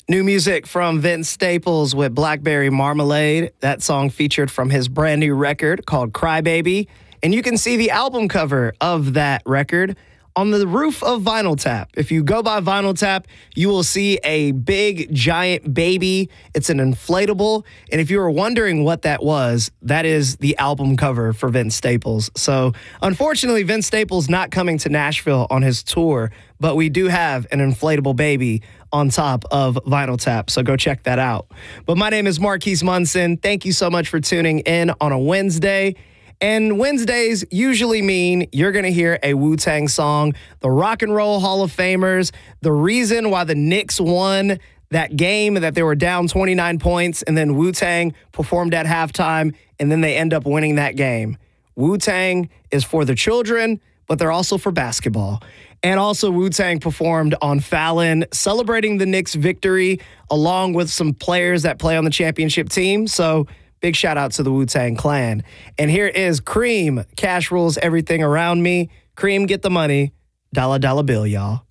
New music from Vince Staples with Blackberry Marmalade. That song featured from his brand new record called Crybaby. And you can see the album cover of that record on the roof of Vinyl Tap. If you go by Vinyl Tap, you will see a big, giant baby. It's an inflatable. And if you were wondering what that was, that is the album cover for Vince Staples. So, unfortunately, Vince Staples not coming to Nashville on his tour, but we do have an inflatable baby on top of Vinyl Tap, so go check that out. But my name is Marquise Munson. Thank you so much for tuning in on a Wednesday. And Wednesdays usually mean you're going to hear a Wu-Tang song, the Rock and Roll Hall of Famers, the reason why the Knicks won that game that they were down 29 points, and then Wu-Tang performed at halftime, and then they end up winning that game. Wu-Tang is for the children, but they're also for basketball. And also Wu-Tang performed on Fallon, celebrating the Knicks' victory, along with some players that play on the championship team. So big shout out to the Wu-Tang Clan. And here is Cream. Cash rules everything around me. Cream, get the money. Dollar dollar bill, y'all.